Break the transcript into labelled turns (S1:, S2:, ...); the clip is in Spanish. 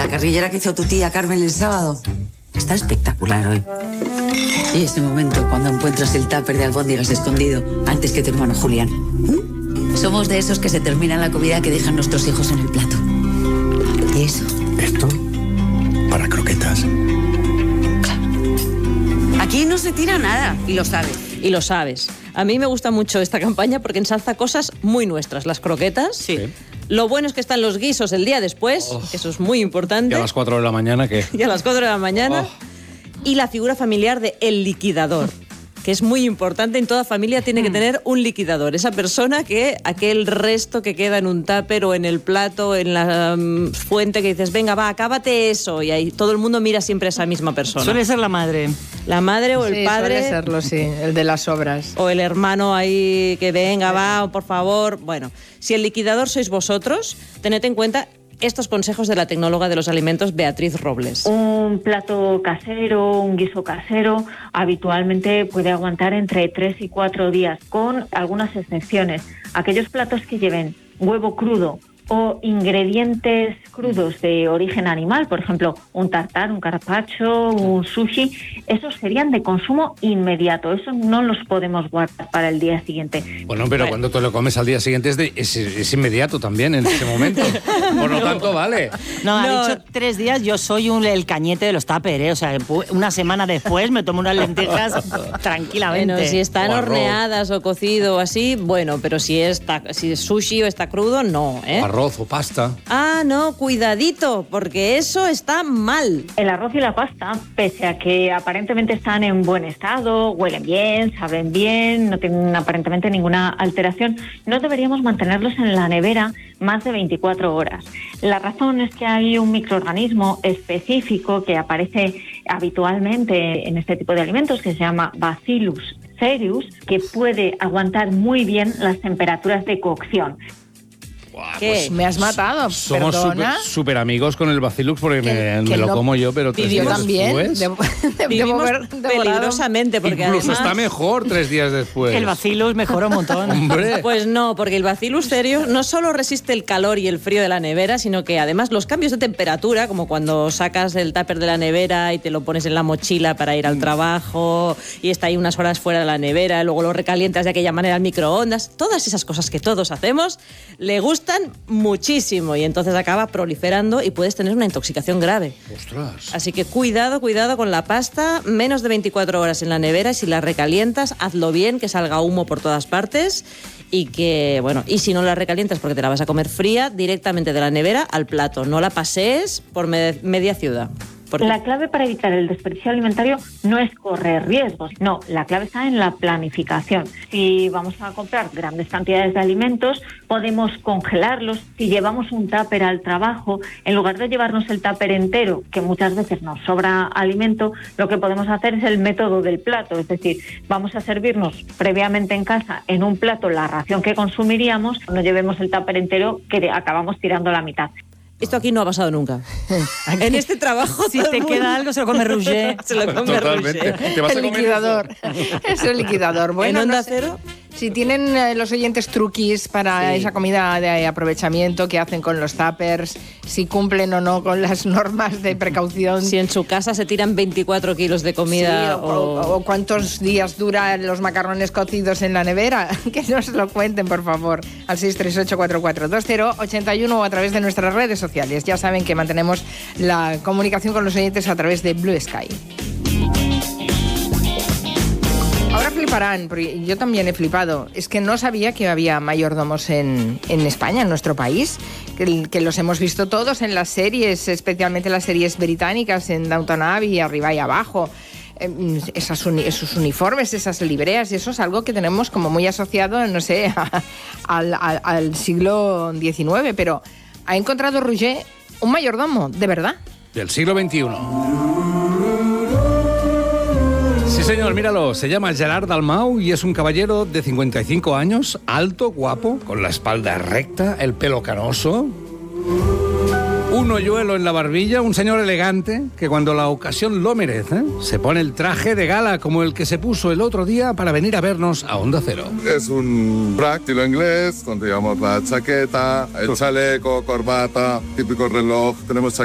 S1: la carrillera que hizo tu tía Carmen el sábado está espectacular hoy. Y ese momento cuando encuentras el tupper de albóndigas escondido antes que tu hermano Julián. Somos de esos que se terminan la comida que dejan nuestros hijos en el plato. ¿Y eso?
S2: ¿Esto? Para croquetas.
S1: Claro. Aquí no se tira nada, y lo sabes.
S3: Y lo sabes. A mí me gusta mucho esta campaña porque ensalza cosas muy nuestras. Las croquetas.
S4: Sí.
S3: Lo bueno es que están los guisos el día después, que eso es muy importante.
S4: Y a las 4 de la mañana, ¿qué?
S3: Y a las 4 de la mañana. Y la figura familiar de el liquidador, que es muy importante. En toda familia tiene que tener un liquidador. Esa persona que aquel resto que queda en un tupper o en el plato, en la fuente, que dices, venga, va, acábate eso. Y ahí todo el mundo mira siempre a esa misma persona.
S5: Suele ser la madre.
S3: La madre o el padre.
S5: Suele serlo, sí, el de las obras.
S3: O el hermano ahí que venga, va, por favor. Bueno, si el liquidador sois vosotros, tened en cuenta estos consejos de la tecnóloga de los alimentos, Beatriz Robles.
S6: Un plato casero, un guiso casero, habitualmente puede aguantar entre 3 y 4 días, con algunas excepciones. Aquellos platos que lleven huevo crudo o ingredientes crudos de origen animal, por ejemplo, un tartar, un carpaccio, un sushi, esos serían de consumo inmediato. Esos no los podemos guardar para el día siguiente.
S4: Bueno, pero cuando te lo comes al día siguiente es inmediato también en ese momento. Por lo tanto, vale.
S5: No, ha dicho 3 días, yo soy el cañete de los tupper, ¿eh? O sea, una semana después me tomo unas lentejas tranquilamente.
S3: Bueno, si están
S4: O arroz.
S3: horneadas o cocido o así, bueno, pero si es sushi o está crudo, no, ¿eh?
S4: Arroz o pasta.
S3: Ah, no, cuidadito, porque eso está mal.
S6: El arroz y la pasta, pese a que aparentemente están en buen estado, huelen bien, saben bien, no tienen aparentemente ninguna alteración, no deberíamos mantenerlos en la nevera más de 24 horas. La razón es que hay un microorganismo específico que aparece habitualmente en este tipo de alimentos que se llama Bacillus cereus, que puede aguantar muy bien las temperaturas de cocción.
S3: ¿Qué?
S5: Pues me has matado,
S4: Somos
S5: perdona.
S4: súper amigos con el Bacillus porque me lo como yo, pero 3
S5: Yo
S4: días
S5: también.
S4: después.
S3: Vivimos peligrosamente porque
S4: Incluso
S3: además...
S4: está mejor 3 días después.
S5: El Bacillus mejora un montón.
S4: Hombre.
S3: Pues no, porque el Bacillus cereus no solo resiste el calor y el frío de la nevera, sino que además los cambios de temperatura, como cuando sacas el tupper de la nevera y te lo pones en la mochila para ir al trabajo y está ahí unas horas fuera de la nevera, luego lo recalientas de aquella manera al microondas, todas esas cosas que todos hacemos, le gustan muchísimo y entonces acaba proliferando y puedes tener una intoxicación grave.
S4: Ostras.
S3: Así que cuidado con la pasta, menos de 24 horas en la nevera y si la recalientas, hazlo bien, que salga humo por todas partes y que, bueno, y si no la recalientas porque te la vas a comer fría, directamente de la nevera al plato, no la pasees por media ciudad. Porque...
S6: La clave para evitar el desperdicio alimentario no es correr riesgos, no, la clave está en la planificación. Si vamos a comprar grandes cantidades de alimentos, podemos congelarlos. Si llevamos un tupper al trabajo, en lugar de llevarnos el tupper entero, que muchas veces nos sobra alimento, lo que podemos hacer es el método del plato, es decir, vamos a servirnos previamente en casa en un plato la ración que consumiríamos, no llevemos el tupper entero que acabamos tirando la mitad.
S3: Esto aquí no ha pasado nunca. En este trabajo
S5: Si te queda algo, se lo come Roger.
S3: Se lo come
S4: Totalmente.
S3: Roger.
S4: ¿Te vas a
S5: El
S4: comer
S5: liquidador. Es el liquidador. Bueno,
S3: ¿En Onda
S5: no sé
S3: Cero?
S5: si tienen los oyentes truquis para esa comida de aprovechamiento que hacen con los tuppers, si cumplen o no con las normas de precaución.
S3: Si en su casa se tiran 24 kilos de comida
S5: Sí, o cuántos días duran los macarrones cocidos en la nevera. Que nos lo cuenten, por favor, al 638442081 o a través de nuestras redes sociales. Ya saben que mantenemos la comunicación con los oyentes a través de Blue Sky. Ahora fliparán, porque yo también he flipado. Es que no sabía que había mayordomos en España, en nuestro país, que los hemos visto todos en las series, especialmente las series británicas, en Downton Abbey, arriba y abajo. Esos uniformes, esas libreas, y eso es algo que tenemos como muy asociado, no sé, al siglo XIX, pero ha encontrado Roger un mayordomo, ¿de verdad?
S4: Del siglo XXI. Sí, señor, míralo. Se llama Gerard Dalmau y es un caballero de 55 años, alto, guapo, con la espalda recta, el pelo canoso, un hoyuelo en la barbilla, un señor elegante que cuando la ocasión lo merece, se pone el traje de gala como el que se puso el otro día para venir a vernos a Onda Cero.
S7: Es un frac estilo inglés, donde llevamos la chaqueta, el chaleco, corbata, típico reloj. Tenemos